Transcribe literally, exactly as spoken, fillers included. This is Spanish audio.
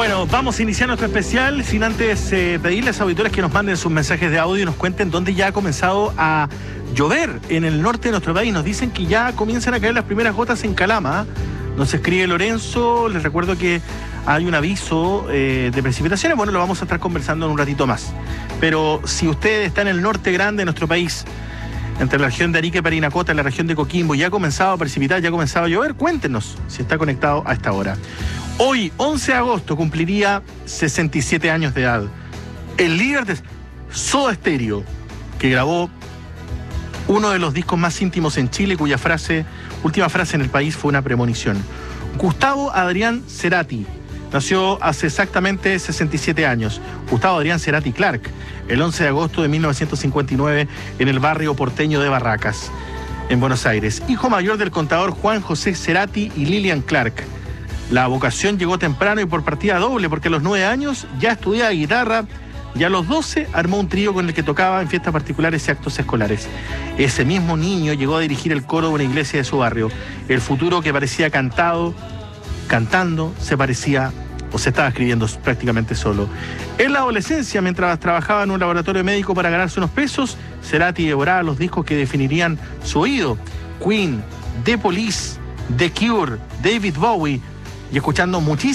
Bueno, vamos a iniciar nuestro especial sin antes eh, pedirles a auditores que nos manden sus mensajes de audio y nos cuenten dónde ya ha comenzado a llover en el norte de nuestro país. Nos dicen que ya comienzan a caer las primeras gotas en Calama. Nos escribe Lorenzo, les recuerdo que hay un aviso eh, de precipitaciones. Bueno, lo vamos a estar conversando en un ratito más. Pero si usted está en el norte grande de nuestro país, entre la región de Arica y Parinacota, en la región de Coquimbo, ya ha comenzado a precipitar, ya ha comenzado a llover, cuéntenos si está conectado a esta hora. Hoy, once de agosto, cumpliría sesenta y siete años de edad el líder de Soda Stereo, que grabó uno de los discos más íntimos en Chile, cuya frase, última frase en el país fue una premonición. Gustavo Adrián Cerati nació hace exactamente sesenta y siete años. Gustavo Adrián Cerati Clark, el once de agosto de mil novecientos cincuenta y nueve, en el barrio porteño de Barracas, en Buenos Aires. Hijo mayor del contador Juan José Cerati y Lilian Clark. La vocación llegó temprano y por partida doble, porque a los nueve años ya estudiaba guitarra y a los doce armó un trío con el que tocaba en fiestas particulares y actos escolares. Ese mismo niño llegó a dirigir el coro de una iglesia de su barrio. El futuro que parecía cantado, cantando, se parecía o se estaba escribiendo prácticamente solo. En la adolescencia, mientras trabajaba en un laboratorio médico para ganarse unos pesos, Cerati devoraba los discos que definirían su oído: Queen, The Police, The Cure, David Bowie, y escuchando muchísimo